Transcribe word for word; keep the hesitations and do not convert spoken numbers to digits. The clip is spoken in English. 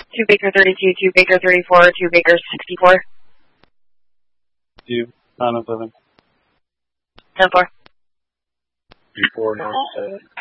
two Baker thirty-two, two Baker thirty-four, two Baker sixty-four. two, nine oh seven. ten four. three four nine seven.